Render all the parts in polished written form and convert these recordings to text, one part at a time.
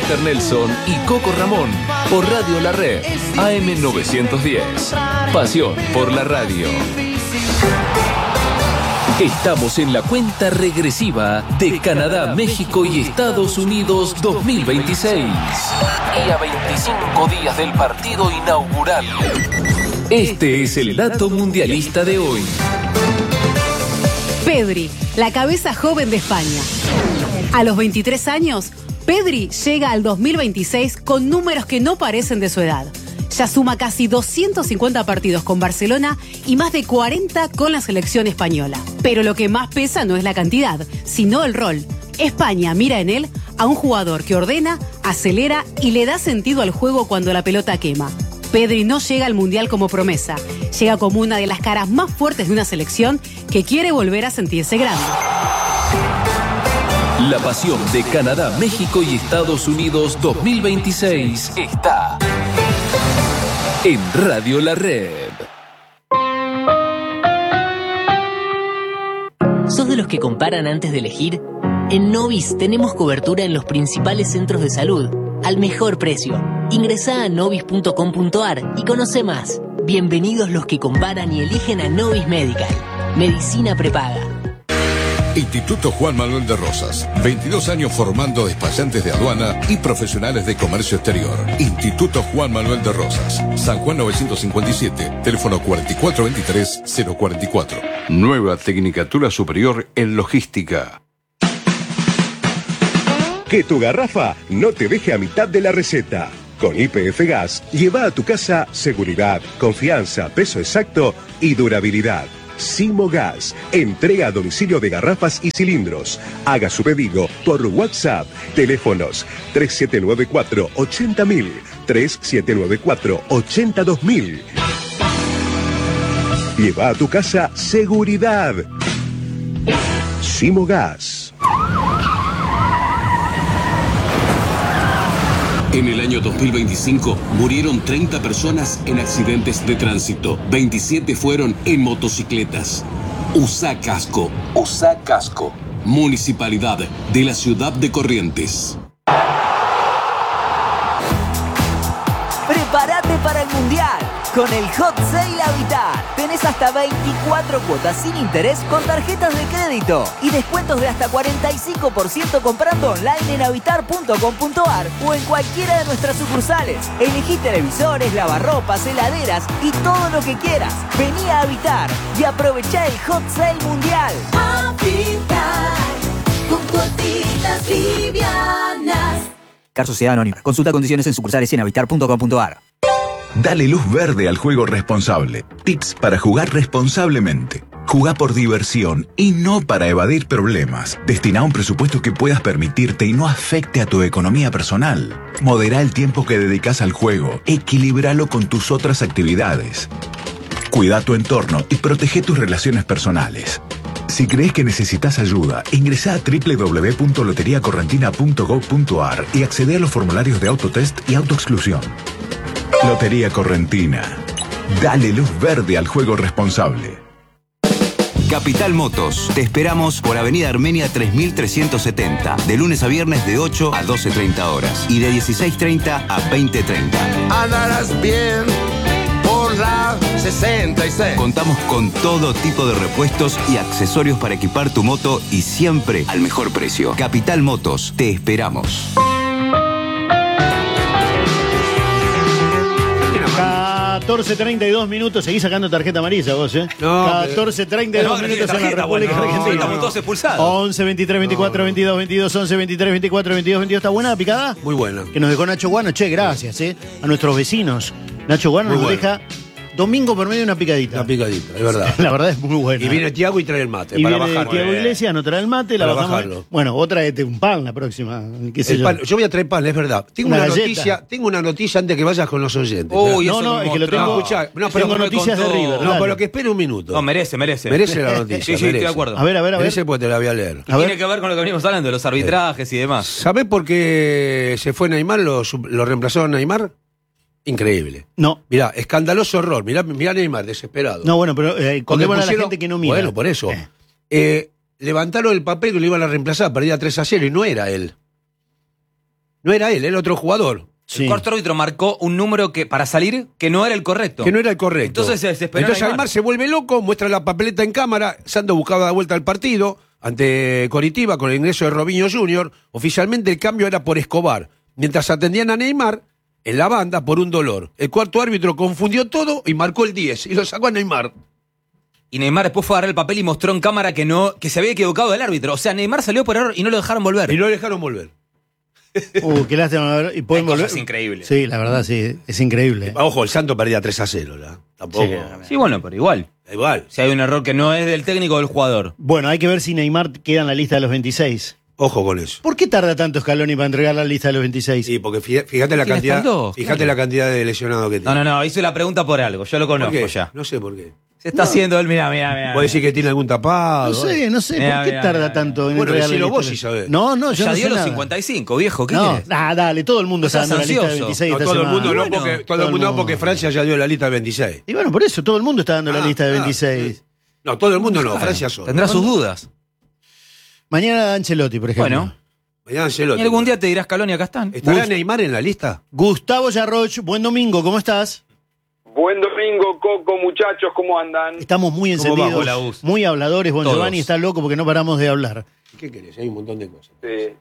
Oscar Nelson y Coco Ramón por Radio La Red, AM 910. Pasión por la radio. Estamos en la cuenta regresiva de Canadá, México y Estados Unidos 2026. Y a 25 días del partido inaugural. Este es el dato mundialista de hoy. Pedri, la cabeza joven de España. A los 23 años, Pedri llega al 2026 con números que no parecen de su edad. Ya suma casi 250 partidos con Barcelona y más de 40 con la selección española. Pero lo que más pesa no es la cantidad, sino el rol. España mira en él a un jugador que ordena, acelera y le da sentido al juego cuando la pelota quema. Pedri no llega al Mundial como promesa, llega como una de las caras más fuertes de una selección que quiere volver a sentirse grande. La pasión de Canadá, México y Estados Unidos 2026 está en Radio La Red. ¿Sos de los que comparan antes de elegir? En Novis tenemos cobertura en los principales centros de salud, al mejor precio. Ingresá a novis.com.ar y conoce más. Bienvenidos los que comparan y eligen a Novis Medical. Medicina prepaga. Instituto Juan Manuel de Rosas. 22 años formando despachantes de aduana y profesionales de comercio exterior. Instituto Juan Manuel de Rosas. San Juan 957, teléfono 4423-044. Nueva Tecnicatura Superior en Logística. Que tu garrafa no te deje a mitad de la receta. Con YPF Gas, lleva a tu casa seguridad, confianza, peso exacto y durabilidad. Simo Gas, entrega a domicilio de garrafas y cilindros. Haga su pedido por WhatsApp. Teléfonos 3794-80000, 3794-82000. Lleva a tu casa seguridad. Simo Gas. En el año 2025 murieron 30 personas en accidentes de tránsito. 27 fueron en motocicletas. Usa casco. Usa casco. Municipalidad de la Ciudad de Corrientes. Prepárate para el Mundial. Con el Hot Sale Habitat tenés hasta 24 cuotas sin interés con tarjetas de crédito y descuentos de hasta 45% comprando online en habitar.com.ar o en cualquiera de nuestras sucursales. Elegí televisores, lavarropas, heladeras y todo lo que quieras. Vení a Habitar y aprovechá el Hot Sale Mundial. Habitar con cuotitas livianas. Car Sociedad Anónima. Consulta condiciones en sucursales y en habitar.com.ar. Dale luz verde al juego responsable. Tips para jugar responsablemente. Jugá por diversión y no para evadir problemas. Destina un presupuesto que puedas permitirte y no afecte a tu economía personal. Moderá el tiempo que dedicas al juego. Equilíbralo con tus otras actividades. Cuida tu entorno y protege tus relaciones personales. Si crees que necesitas ayuda, ingresá a www.loteriacorrentina.gov.ar y accede a los formularios de autotest y autoexclusión. Lotería Correntina. Dale luz verde al juego responsable. Capital Motos. Te esperamos por Avenida Armenia 3370. De lunes a viernes de 8 a 12:30 horas. Y de 16:30 a 20:30. Andarás bien por la 66. Contamos con todo tipo de repuestos y accesorios para equipar tu moto y siempre al mejor precio. Capital Motos. Te esperamos. 14:32 minutos, seguís sacando tarjeta amarilla vos, ¿eh? No, 14:32 minutos en la República Argentina. Estamos todos expulsados. 11, 23, 24, 22, 22, 11, 23, 24, 22, 22. ¿Está buena la picada? Muy buena. Que nos dejó Nacho Guano. Che, gracias, a nuestros vecinos. Nacho Guano nos deja domingo por medio una picadita. Una picadita, es verdad. La verdad es muy buena. Y viene Tiago y trae el mate. Y para viene bajarlo. Tiago Iglesias, no trae el mate, la Para bajamos. bajarlo. Bueno, vos traete un pan la próxima. ¿Qué sé El yo? pan, yo voy a traer pan, es verdad. Tengo Una una galleta. noticia antes que vayas con los oyentes. Uy, no, es que lo tengo. Escuchá, pero tengo noticias de River. No, pero que espere un minuto. No, merece. Merece la noticia. Sí, estoy de acuerdo. A ver. Merece porque te la voy a leer. Tiene que ver con lo que venimos hablando, de los arbitrajes y demás. ¿Sabés por qué se fue Neymar? ¿Lo reemplazó a Neymar? Increíble. No. Mirá, escandaloso error. Mirá Neymar, desesperado. No, bueno, pero contémosle a la gente que no mira. Bueno, por eso. Levantaron el papel que lo iban a reemplazar, perdía 3-0 y no era él. No era él, era otro jugador. El cuarto árbitro marcó un número que para salir que no era el correcto. Que no era el correcto. Entonces se desesperó. Entonces Aymar se vuelve loco, muestra la papeleta en cámara, Sando buscaba dar vuelta al partido ante Coritiba con el ingreso de Robinho Jr. Oficialmente el cambio era por Escobar. Mientras atendían a Neymar en la banda por un dolor. El cuarto árbitro confundió todo y marcó el 10 y lo sacó a Neymar. Y Neymar después fue a agarrar el papel y mostró en cámara que se había equivocado el árbitro. O sea, Neymar salió por error y no lo dejaron volver. Y no lo dejaron volver. Qué lástima. ¿Y pueden volver? Es increíble. Sí, la verdad, sí, es increíble. Ojo, el Santo perdía 3-0, ¿la? Tampoco. Sí, bueno, pero igual. Igual. Si hay un error que no es del técnico o del jugador. Bueno, hay que ver si Neymar queda en la lista de los 26. Ojo con eso. ¿Por qué tarda tanto Scaloni para entregar la lista de los 26? Sí, porque fíjate la cantidad, la cantidad de lesionados que tiene. No, hizo la pregunta por algo, yo lo conozco ya. No sé por qué. Se está haciendo él, mira. ¿Puede decir que tiene algún tapado? No sé, ¿por qué tarda tanto en entregar la lista? Vos sí sabés. No, yo ya no dio sé los nada. 55, viejo, ¿qué No, querés? dale, todo el mundo está dando la lista de 26 esta todo el semana. mundo no, todo el mundo porque Francia ya dio la lista de 26. Y bueno, por eso, todo el mundo está dando la lista de 26. No, todo el mundo no, Francia solo. Tendrá sus dudas. Mañana Ancelotti, por ejemplo. Bueno. Mañana Ancelotti. Y algún día te dirás Scaloni, acá están. ¿Estará Neymar en la lista? Gustavo Yarroch, buen domingo, ¿cómo estás? Buen domingo, Coco, muchachos, ¿cómo andan? Estamos muy encendidos, muy habladores. Bon Giovanni está loco porque no paramos de hablar. ¿Qué querés? Hay un montón de cosas.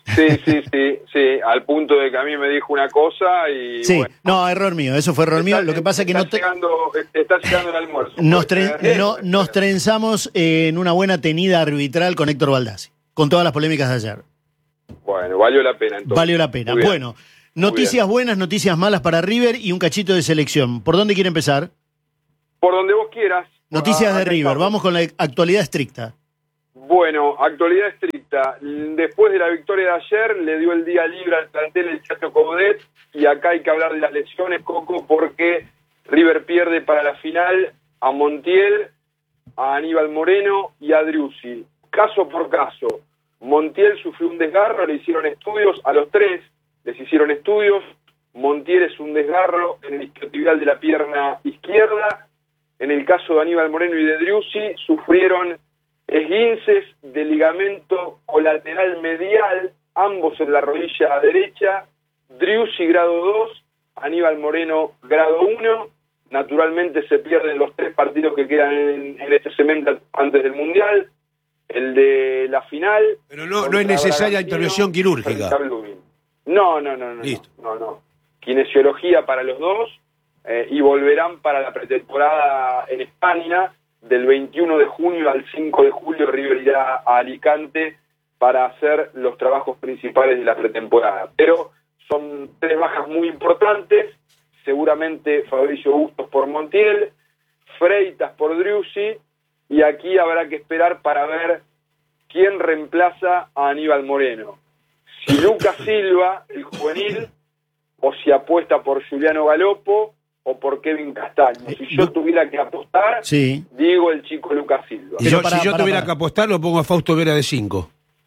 Sí, al punto de que a mí me dijo una cosa y... Sí, bueno, no, error mío, eso fue error mío. Lo que pasa es que está llegando el almuerzo. Nos trenzamos en una buena tenida arbitral con Héctor Baldassi, con todas las polémicas de ayer. Bueno, valió la pena entonces. Valió la pena. Bueno, noticias buenas, noticias malas para River y un cachito de selección. ¿Por dónde quiere empezar? Por donde vos quieras. Noticias de River, vamos con la actualidad estricta. Bueno, actualidad estricta. Después de la victoria de ayer, le dio el día libre al plantel el Chacho Coudet, y acá hay que hablar de las lesiones, Coco, porque River pierde para la final a Montiel, a Aníbal Moreno y a Driussi. Caso por caso. Montiel sufrió un desgarro, le hicieron estudios, a los tres les hicieron estudios. Montiel es un desgarro en el isquiotibial de la pierna izquierda. En el caso de Aníbal Moreno y de Driussi, sufrieron esguinces de ligamento colateral medial, ambos en la rodilla derecha. Driussi grado 2, Aníbal Moreno grado 1. Naturalmente se pierden los 3 partidos que quedan en este cemento antes del Mundial. El de la final. Pero no es necesaria intervención quirúrgica. No. Listo. No. Kinesiología para los dos y volverán para la pretemporada en España. Del 21 de junio al 5 de julio River irá a Alicante para hacer los trabajos principales de la pretemporada. Pero son 3 bajas muy importantes. Seguramente Fabricio Bustos por Montiel, Freitas por Driussi, y aquí habrá que esperar para ver quién reemplaza a Aníbal Moreno. Si Lucas Silva, el juvenil, o si apuesta por Juliano Galopo o por Kevin Castaño. Si yo tuviera que apostar, digo el chico Lucas Silva. Si yo tuviera que apostar, lo pongo a Fausto Vera de 5.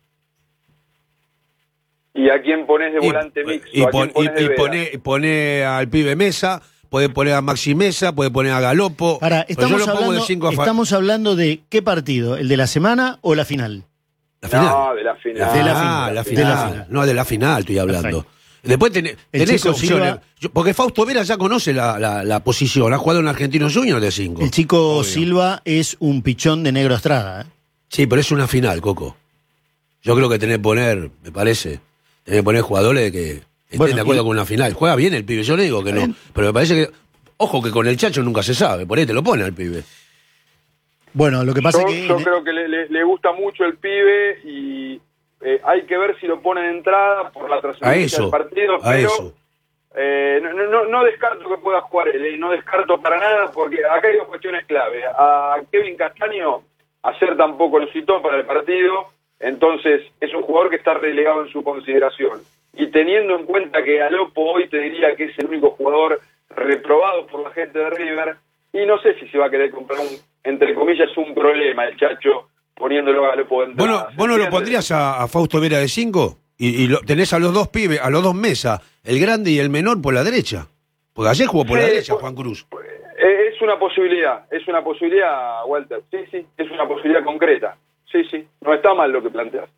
¿Y a quién pones de volante mixto? Pone al pibe Mesa, puede poner a Maxi Mesa, puede poner a Galopo. Estamos hablando de qué partido, ¿el de la semana o la final? La final. No, de la final. La final. No, de la final estoy hablando. Perfecto. Después tenés opciones. Porque Fausto Vera ya conoce la posición, ha jugado en Argentinos Juniors de 5. El chico Silva es un pichón de Negro Estrada. Sí, pero es una final, Coco. Yo creo que tenés que poner, me parece, jugadores que estén de acuerdo con una final. Juega bien el pibe, yo le digo que no. Pero me parece que, ojo que con el Chacho nunca se sabe, por ahí te lo pone al pibe. Bueno, lo que pasa es que... Yo creo que le gusta mucho el pibe y hay que ver si lo pone de entrada por la trascendencia del partido, pero no descarto que pueda jugar él, no descarto para nada, porque acá hay 2 cuestiones clave. A Kevin Castaño ayer tampoco lo citó para el partido, entonces es un jugador que está relegado en su consideración. Y teniendo en cuenta que Galopo hoy te diría que es el único jugador reprobado por la gente de River, y no sé si se va a querer comprar entre comillas, un problema el Chacho poniéndolo a Galopo de entrada. ¿Vos no lo pondrías a Fausto Vera de 5? Y tenés a los 2 pibes, a los 2 Mesa, el grande y el menor por la derecha. Porque ayer jugó por la derecha Juan Cruz. Es una posibilidad, Walter. Sí, es una posibilidad concreta. Sí, no está mal lo que planteas.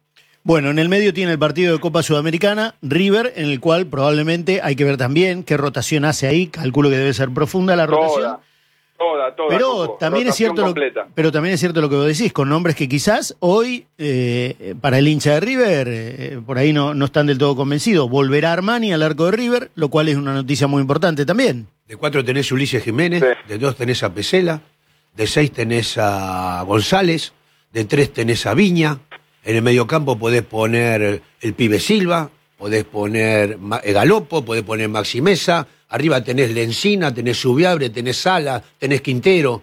Bueno, en el medio tiene el partido de Copa Sudamericana, River, en el cual probablemente hay que ver también qué rotación hace ahí. Calculo que debe ser profunda la rotación. Toda. Pero Coco, también es cierto pero también es cierto lo que vos decís, con nombres que quizás hoy, para el hincha de River, por ahí no están del todo convencidos. Volverá Armani al arco de River, lo cual es una noticia muy importante también. De 4 tenés Ulises Jiménez, de 2 tenés a Pesela, de 6 tenés a González, de 3 tenés a Viña. En el mediocampo podés poner el pibe Silva, podés poner Galopo, podés poner Maxi Mesa. Arriba tenés Lencina, tenés Subiabre, tenés Sala, tenés Quintero.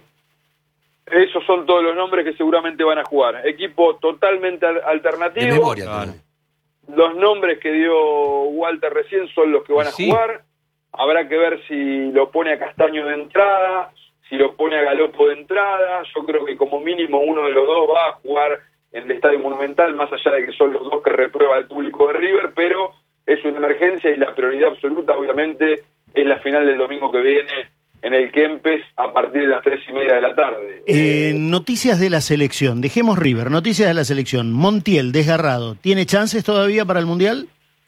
Esos son todos los nombres que seguramente van a jugar. Equipo totalmente alternativo. De memoria también. Los nombres que dio Walter recién son los que van a jugar. Habrá que ver si lo pone a Castaño de entrada, si lo pone a Galopo de entrada. Yo creo que como mínimo uno de los dos va a jugar en el Estadio Monumental, más allá de que son los dos que reprueba el público de River, pero es una emergencia y la prioridad absoluta, obviamente, es la final del domingo que viene en el Kempes a partir de las 3:30 de la tarde. Noticias de la selección. Dejemos River. Noticias de la selección. Montiel, desgarrado. ¿Tiene chances todavía para el Mundial?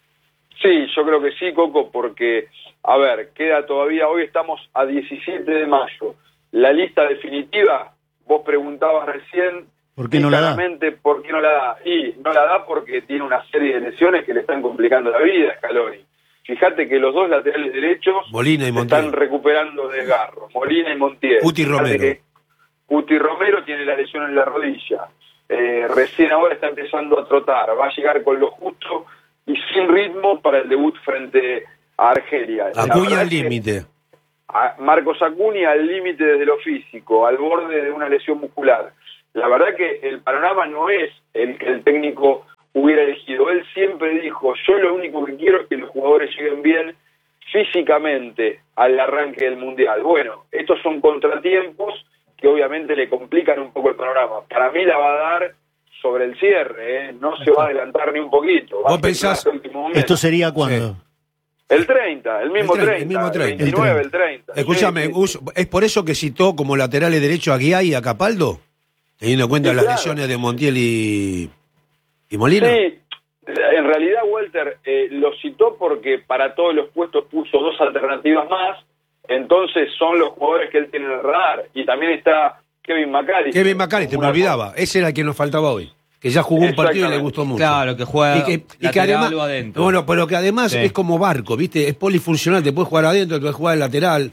Sí, yo creo que sí, Coco, porque, a ver, queda todavía, hoy estamos a 17 de mayo. La lista definitiva, vos preguntabas recién, ¿por qué no la da? ¿Por qué no la da? Y no la da porque tiene una serie de lesiones que le están complicando la vida a Scaloni. Fíjate que los dos laterales derechos Molina y Montiel están recuperando desgarros. Molina y Montiel. Cuti Romero. Cuti Romero tiene la lesión en la rodilla. Recién ahora está empezando a trotar. Va a llegar con lo justo y sin ritmo para el debut frente a Argelia. Acuña al límite. Marcos Acuña al límite desde lo físico, al borde de una lesión muscular. La verdad que el panorama no es el que el técnico hubiera elegido. Él siempre dijo, yo lo único que quiero es que los jugadores lleguen bien físicamente al arranque del Mundial. Bueno, estos son contratiempos que obviamente le complican un poco el panorama. Para mí la va a dar sobre el cierre, no se va a adelantar ni un poquito. ¿Vos pensás? ¿Esto sería cuándo? El 30, el mismo 30, el 29, el 30. Escúchame, Gus, ¿es por eso que citó como laterales derecho a Guiay y a Capaldo? Teniendo en cuenta las lesiones de Montiel y Molina. Sí, en realidad Walter lo citó porque para todos los puestos puso 2 alternativas más, entonces son los jugadores que él tiene en el radar. Y también está Kevin McAllister. Me olvidaba, ese era el que nos faltaba hoy. Que ya jugó un partido y le gustó mucho. Claro, que juega y que además, adentro. Bueno, pero que además es como Barco, ¿viste? Es polifuncional, te puedes jugar adentro, te puedes jugar de lateral.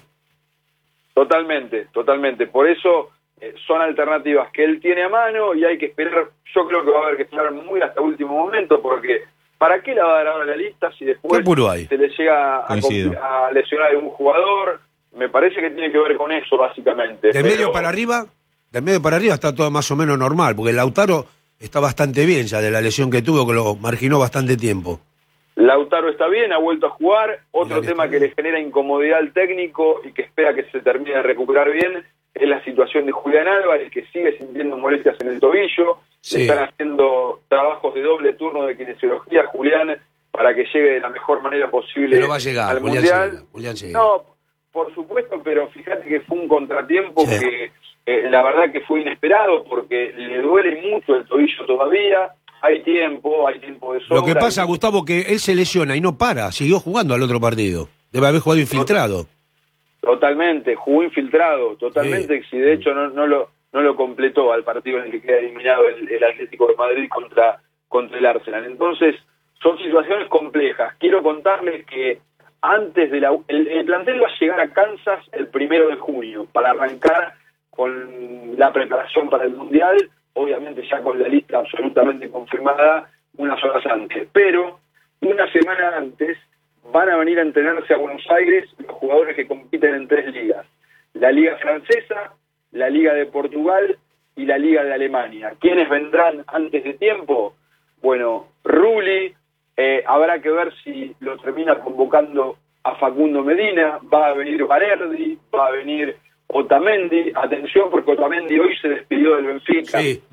Totalmente. Por eso son alternativas que él tiene a mano y hay que esperar. Yo creo que va a haber que esperar muy hasta último momento, porque ¿para qué la va a dar ahora la lista si después se le llega a lesionar a algún jugador? Me parece que tiene que ver con eso, básicamente. De medio para arriba está todo más o menos normal, porque Lautaro está bastante bien ya de la lesión que tuvo, que lo marginó bastante tiempo. Lautaro está bien, ha vuelto a jugar. Otro tema que le genera incomodidad al técnico y que espera que se termine de recuperar bien es la situación de Julián Álvarez, que sigue sintiendo molestias en el tobillo. Le están haciendo trabajos de doble turno de kinesiología a Julián para que llegue de la mejor manera posible. Pero va a llegar, al Mundial. Julián llega. No, por supuesto, pero fíjate que fue un contratiempo que la verdad que fue inesperado, porque le duele mucho el tobillo todavía. Hay tiempo de sobra. Lo que pasa, Gustavo, que él se lesiona y no para, siguió jugando al otro partido. Debe haber jugado infiltrado. Totalmente, jugó infiltrado, totalmente. Si de hecho no lo completó al partido en el que queda eliminado el Atlético de Madrid contra el Arsenal. Entonces, son situaciones complejas. Quiero contarles que antes de el plantel va a llegar a Kansas el 1 de junio para arrancar con la preparación para el Mundial, obviamente ya con la lista absolutamente confirmada unas horas antes. Pero una semana antes van a venir a entrenarse a Buenos Aires los jugadores que compiten en 3 ligas. La Liga Francesa, la Liga de Portugal y la Liga de Alemania. ¿Quiénes vendrán antes de tiempo? Bueno, Rulli, habrá que ver si lo termina convocando a Facundo Medina, va a venir Valerdi, va a venir Otamendi. Atención, porque Otamendi hoy se despidió del Benfica. Sí.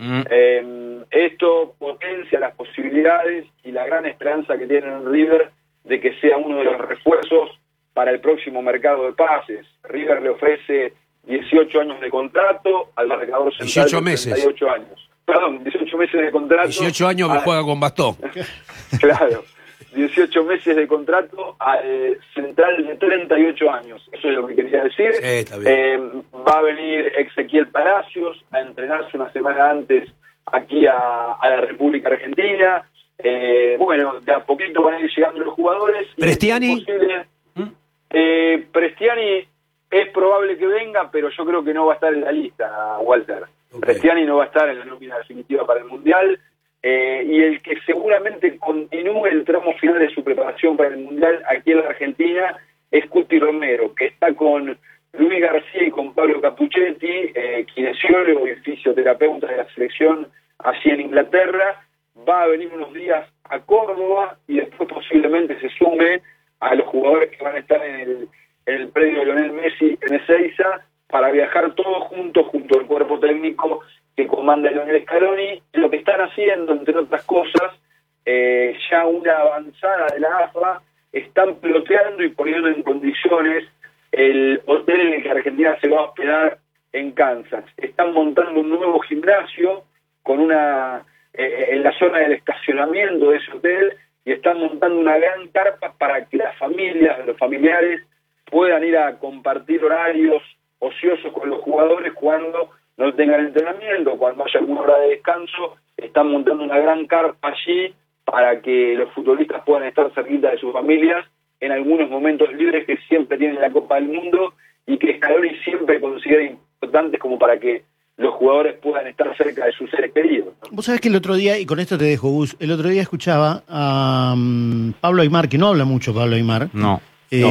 Esto potencia las posibilidades y la gran esperanza que tiene en River de que sea uno de los refuerzos para el próximo mercado de pases. River le ofrece 18 años de contrato al marcador central 18 meses. 38 años. Perdón, 18 meses de contrato. 18 años me juega con bastón. Claro, 18 meses de contrato al central de 38 años. Eso es lo que quería decir. Sí, está bien. Va a venir Ezequiel Palacios a entrenarse una semana antes aquí a la República Argentina. Bueno, de a poquito van a ir llegando los jugadores. ¿Prestiani? Prestiani es probable que venga, pero yo creo que no va a estar en la lista, Walter. Okay. Prestiani no va a estar en la nómina definitiva para el Mundial. Y el que seguramente continúe el tramo final de su preparación para el Mundial aquí en la Argentina es Cuti Romero, que está con Luis García y con Pablo Capuchetti, kinesiólogo y fisioterapeuta de la selección allí en Inglaterra. Va a venir unos días a Córdoba y después posiblemente se sume a los jugadores que van a estar en el predio de Lionel Messi en Ezeiza para viajar todos juntos junto al cuerpo técnico que comanda Lionel Scaloni. Lo que están haciendo, entre otras cosas, ya una avanzada de la AFA, están piloteando y poniendo en condiciones el hotel en el que Argentina se va a hospedar en Kansas. Están montando un nuevo gimnasio con en la zona del estacionamiento de ese hotel, y están montando una gran carpa para que las familias, los familiares, puedan ir a compartir horarios ociosos con los jugadores cuando no tengan entrenamiento, cuando haya alguna hora de descanso. Están montando una gran carpa allí para que los futbolistas puedan estar cerquita de sus familias en algunos momentos libres que siempre tienen la Copa del Mundo y que Scaloni siempre considera importantes como para que los jugadores puedan estar cerca de sus seres queridos, ¿no? Vos sabés que el otro día, y con esto te dejo, Gus, el otro día escuchaba a Pablo Aimar, que no habla mucho Pablo Aimar. No.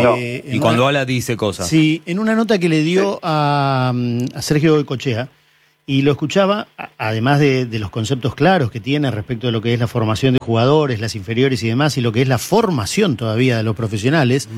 Y cuando habla dice cosas. Sí, en una nota que le dio a Sergio Goycochea, y lo escuchaba, además de los conceptos claros que tiene respecto de lo que es la formación de jugadores, las inferiores y demás, y lo que es la formación todavía de los profesionales,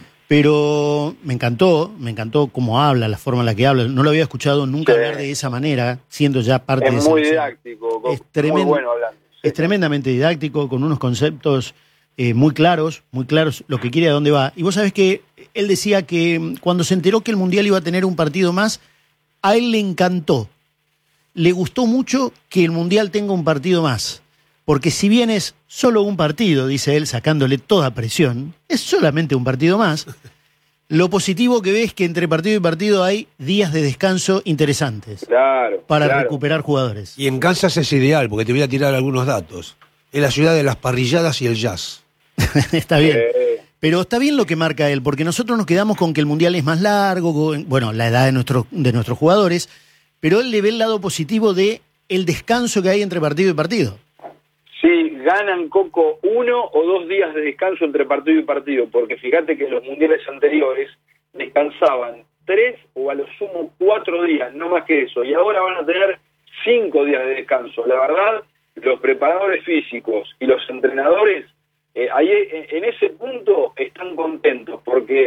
pero me encantó cómo habla, la forma en la que habla. No lo había escuchado nunca hablar de esa manera, siendo ya parte de esa. Es muy didáctico, muy bueno hablando. Es tremendamente didáctico, con unos conceptos muy claros, lo que quiere, a dónde va. Y vos sabés que él decía que cuando se enteró que el Mundial iba a tener un partido más, a él le encantó. Le gustó mucho que el Mundial tenga un partido más. Porque si bien es solo un partido, dice él, sacándole toda presión, es solamente un partido más. Lo positivo que ve es que entre partido y partido hay días de descanso interesantes. Para recuperar jugadores. Y en Kansas es ideal, porque te voy a tirar algunos datos. Es la ciudad de las parrilladas y el jazz. Está bien. Pero está bien lo que marca él, porque nosotros nos quedamos con que el Mundial es más largo, bueno, la edad de nuestros jugadores, pero él le ve el lado positivo de el descanso que hay entre partido y partido. Sí, ganan, Coco, 1 o 2 días de descanso entre partido y partido, porque fíjate que en los mundiales anteriores descansaban 3 o a lo sumo 4 días, no más que eso, y ahora van a tener 5 días de descanso. La verdad, los preparadores físicos y los entrenadores ahí en ese punto están contentos, porque...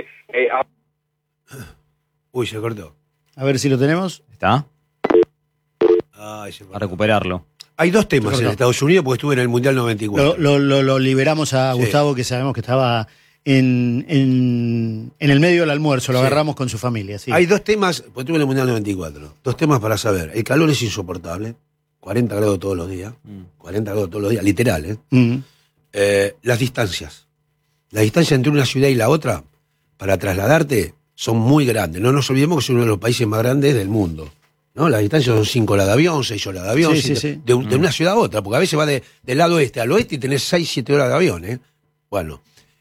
Uy, se cortó. A ver si lo tenemos. ¿Está? Ay, se cortó. A recuperarlo. Hay 2 temas en Estados Unidos porque estuve en el Mundial 94. Lo liberamos a Gustavo, que sabemos que estaba en el medio del almuerzo, lo agarramos con su familia. Sí. Hay 2 temas, porque estuve en el Mundial 94, 2 temas para saber. El calor es insoportable, 40 grados todos los días, 40 grados todos los días, literal, las distancias. La distancia entre una ciudad y la otra, para trasladarte, son muy grandes. No nos olvidemos que es uno de los países más grandes del mundo, ¿no? Las distancias son 5 horas de avión, 6 horas de avión, de una ciudad a otra, porque a veces va del lado este al oeste y tenés 6, 7 horas de avión, Bueno,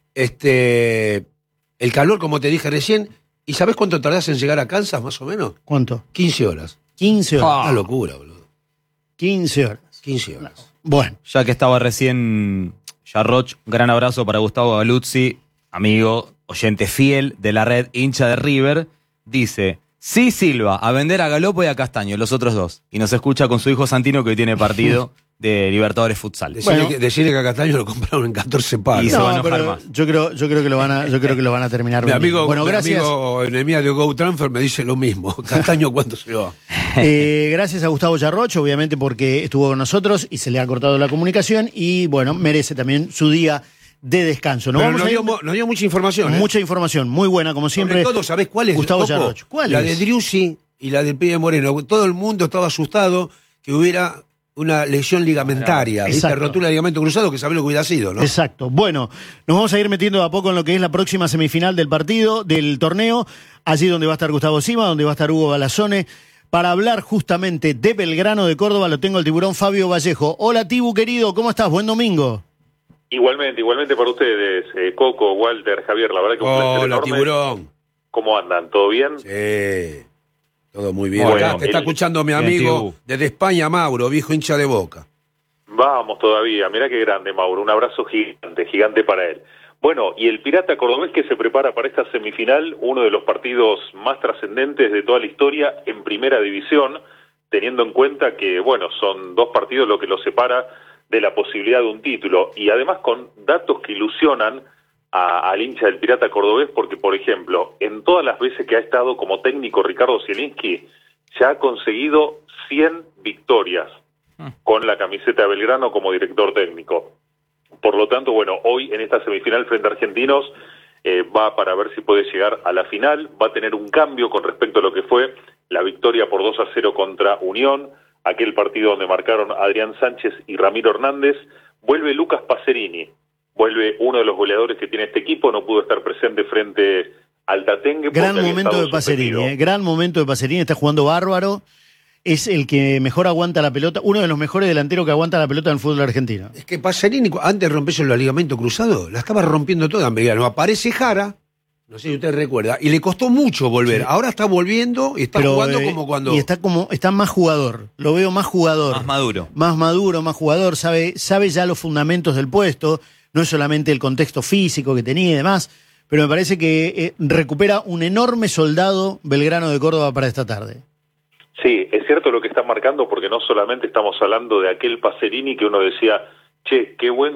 el calor, como te dije recién, ¿y sabés cuánto tardás en llegar a Kansas, más o menos? ¿Cuánto? 15 horas. 15 horas. Una locura, boludo. 15 horas. 15 horas. Bueno. Ya que estaba recién Yarroch, gran abrazo para Gustavo Galuzzi, amigo, oyente fiel de la red, hincha de River, dice... Sí, Silva, a vender a Galopo y a Castaño, los otros 2. Y nos escucha con su hijo Santino, que hoy tiene partido de Libertadores Futsal. Decirle que a Castaño lo compraron en 14 palos. Y se va a enojar más. Yo creo que lo van a terminar. Mi amigo, gracias. Mi amigo Enemía de Go Transfer me dice lo mismo. Castaño, ¿cuánto se lo va? Gracias a Gustavo Yarroch, obviamente, porque estuvo con nosotros y se le ha cortado la comunicación. Y bueno, merece también su día de descanso. Nos dio mucha información. Mucha información, muy buena, como siempre. Sobre todo, ¿sabés cuál es? Gustavo Yarroch. ¿Cuál la es? de Driussi y la del pibe Moreno. Todo el mundo estaba asustado que hubiera una lesión ligamentaria, ¿viste? Exacto. Rotura de ligamento cruzado, que sabés lo que hubiera sido, ¿no? Exacto. Bueno, nos vamos a ir metiendo de a poco en lo que es la próxima semifinal del partido, del torneo, allí donde va a estar Gustavo Sima, donde va a estar Hugo Balazone. Para hablar justamente de Belgrano de Córdoba lo tengo el tiburón Fabio Vallejo. Hola Tibu querido, ¿cómo estás? Buen domingo. Igualmente para ustedes, Coco, Walter, Javier, la verdad que un placer Hola, enorme. tiburón. ¿Cómo andan? ¿Todo bien? Sí, todo muy bien. Bueno, Acá te está escuchando mi amigo desde España, Mauro, viejo hincha de Boca. Vamos todavía, mirá qué grande, Mauro, un abrazo gigante para él. Bueno, y el Pirata Cordobés que se prepara para esta semifinal, uno de los partidos más trascendentes de toda la historia en primera división, teniendo en cuenta que, bueno, son 2 partidos lo que los separa de la posibilidad de un título, y además con datos que ilusionan al hincha del Pirata Cordobés, porque, por ejemplo, en todas las veces que ha estado como técnico Ricardo Zielinski, ya ha conseguido 100 victorias con la camiseta de Belgrano como director técnico. Por lo tanto, bueno, hoy en esta semifinal frente a Argentinos va para ver si puede llegar a la final, va a tener un cambio con respecto a lo que fue la victoria por 2-0 contra Unión, aquel partido donde marcaron Adrián Sánchez y Ramiro Hernández. Vuelve Lucas Pacerini, vuelve uno de los goleadores que tiene este equipo, no pudo estar presente frente al Tatengue. Gran momento de Pacerini, gran momento de Pacerini, está jugando bárbaro. Es el que mejor aguanta la pelota, uno de los mejores delanteros que aguanta la pelota en el fútbol argentino. Es que Pacerini, antes de romperse los ligamentos cruzados, la estaba rompiendo toda en Belgrano. Aparece Jara, no sé si usted recuerda, y le costó mucho volver. Sí. Ahora está volviendo y está jugando como cuando... Y está más jugador, lo veo más jugador. Más maduro. Más maduro, más jugador, sabe ya los fundamentos del puesto, no es solamente el contexto físico que tenía y demás, pero me parece que recupera un enorme soldado Belgrano de Córdoba para esta tarde. Sí, es cierto lo que está marcando, porque no solamente estamos hablando de aquel Pacerini que uno decía, che, qué buen